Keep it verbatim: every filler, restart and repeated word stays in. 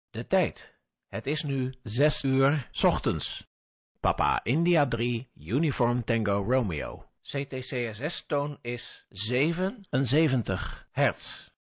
De tijd. Het is nu zes uur 's ochtends. Papa India drie, Uniform Tango Romeo. C T C S S-toon is zevenenzeventig hertz.